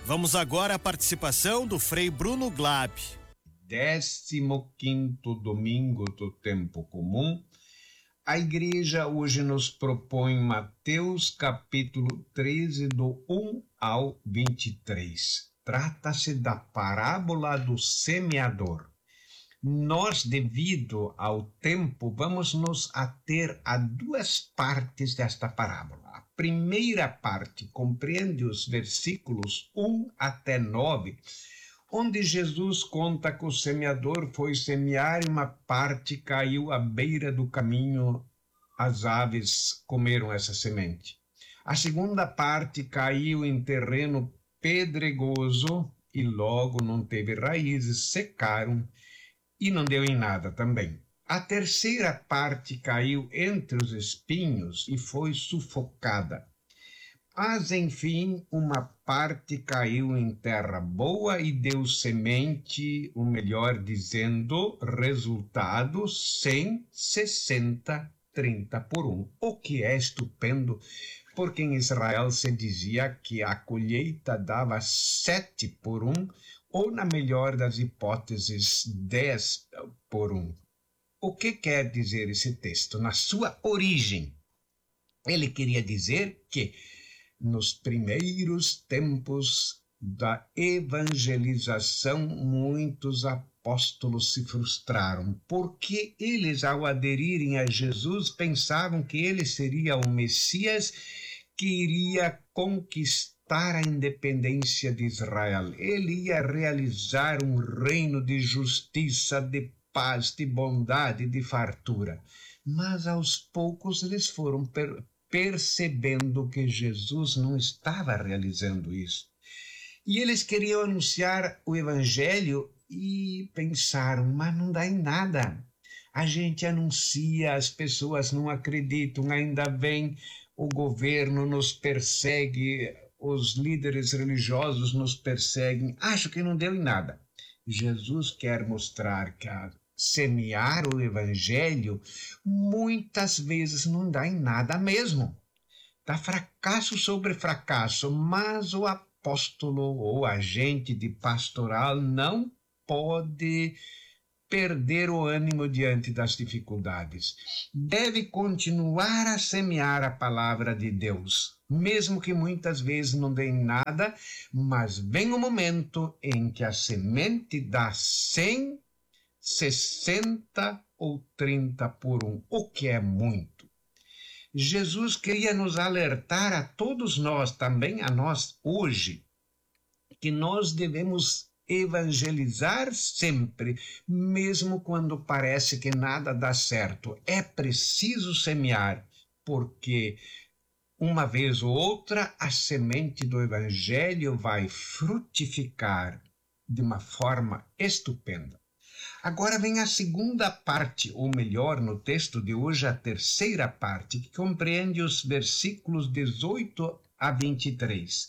Vamos agora à participação do Frei Bruno Glab. 15º domingo do tempo comum. A igreja hoje nos propõe Mateus capítulo 13, do 1 ao 23. Trata-se da parábola do semeador. Nós, devido ao tempo, vamos nos ater a duas partes desta parábola. A primeira parte compreende os versículos 1 até 9, onde Jesus conta que o semeador foi semear e uma parte caiu à beira do caminho, as aves comeram essa semente. A segunda parte caiu em terreno pedregoso e logo não teve raízes, secaram e não deu em nada também. A terceira parte caiu entre os espinhos e foi sufocada. Mas, enfim, uma parte caiu em terra boa e deu semente, ou melhor dizendo, resultado 100, 60, 30 por 1. O que é estupendo, porque em Israel se dizia que a colheita dava 7 por 1, ou na melhor das hipóteses, 10 por 1. O que quer dizer esse texto? Na sua origem, ele queria dizer que nos primeiros tempos da evangelização, muitos apóstolos se frustraram, porque eles, ao aderirem a Jesus, pensavam que ele seria o Messias que iria conquistar a independência de Israel. Ele ia realizar um reino de justiça, de paz, de bondade, de fartura. Mas aos poucos eles foram percebendo que Jesus não estava realizando isso. E eles queriam anunciar o evangelho e pensaram, mas não dá em nada. A gente anuncia, as pessoas não acreditam, ainda bem, o governo nos persegue, os líderes religiosos nos perseguem, acho que não deu em nada. Jesus quer mostrar que semear o evangelho muitas vezes não dá em nada mesmo. Dá fracasso sobre fracasso, mas o apóstolo ou agente de pastoral não pode perder o ânimo diante das dificuldades. Deve continuar a semear a palavra de Deus, mesmo que muitas vezes não dê em nada, mas vem o momento em que a semente dá 100, 60 ou 30 por 1, o que é muito. Jesus queria nos alertar a todos nós, também a nós hoje, que nós devemos evangelizar sempre, mesmo quando parece que nada dá certo. É preciso semear, porque uma vez ou outra a semente do evangelho vai frutificar de uma forma estupenda. Agora vem a segunda parte, ou melhor, no texto de hoje, a terceira parte, que compreende os versículos 18 a 23,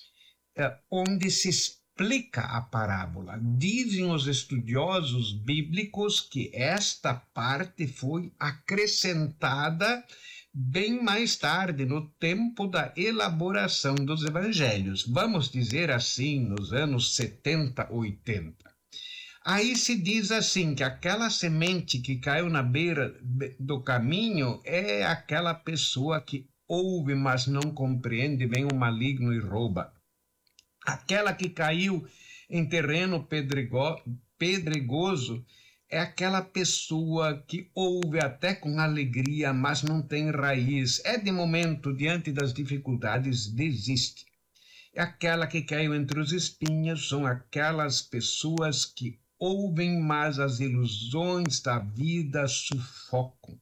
onde se explica a parábola. Dizem os estudiosos bíblicos que esta parte foi acrescentada bem mais tarde, no tempo da elaboração dos evangelhos. Vamos dizer assim, nos anos 70, 80. Aí se diz assim, que aquela semente que caiu na beira do caminho é aquela pessoa que ouve, mas não compreende, vem o maligno e rouba. Aquela que caiu em terreno pedregoso é aquela pessoa que ouve até com alegria, mas não tem raiz. É de momento, diante das dificuldades, desiste. É aquela que caiu entre os espinhos, são aquelas pessoas que ouvem, mas as ilusões da vida sufocam.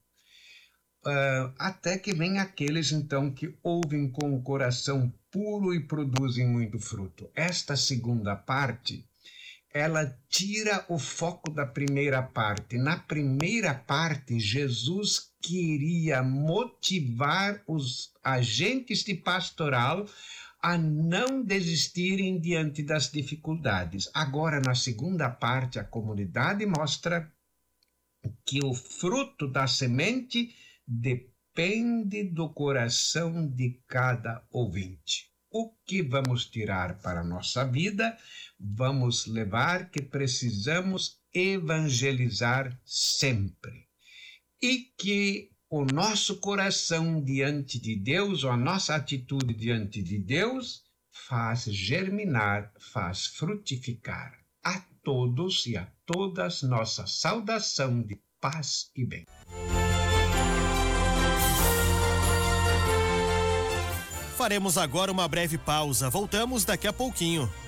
Até que vem aqueles, então, que ouvem com o coração puro e produzem muito fruto. Esta segunda parte, ela tira o foco da primeira parte. Na primeira parte, Jesus queria motivar os agentes de pastoral a não desistirem diante das dificuldades. Agora, na segunda parte, a comunidade mostra que o fruto da semente depende do coração de cada ouvinte. o que vamos tirar para a nossa vida? Vamos levar que precisamos evangelizar sempre. E que o nosso coração diante de Deus, ou a nossa atitude diante de Deus, faz germinar, faz frutificar. A todos e a todas nossa saudação de paz e bem. Faremos agora uma breve pausa. Voltamos daqui a pouquinho.